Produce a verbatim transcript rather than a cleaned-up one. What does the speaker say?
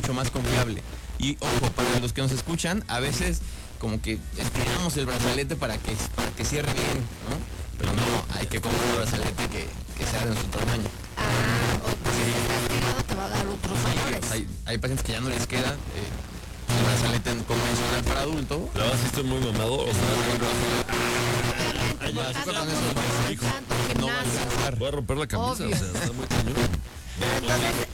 mucho más confiable. Y ojo, para los que nos escuchan, a veces como que estiramos el brazalete para que, para que cierre bien, ¿no? Pero no, hay que comprar un brazalete que, que sea de nuestro tamaño. Ah, o pues si está estirado te va a dar otros valores. Hay, hay pacientes que ya no les queda eh, el brazalete convencional para adulto. La verdad sí estoy muy mamado. O sea, Obviamente, por ya, tanto, con por eso, tanto no va a gimnasio. alcanzar. voy a romper la camisa, Obvio. o sea, está muy cañón. Pero entonces,